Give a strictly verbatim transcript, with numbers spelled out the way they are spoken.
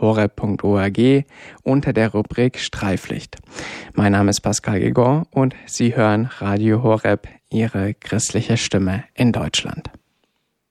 horeb punkt org unter der Rubrik Streiflicht. Mein Name ist Pascal Gregor und Sie hören Radio Horeb, Ihre christliche Stimme in Deutschland.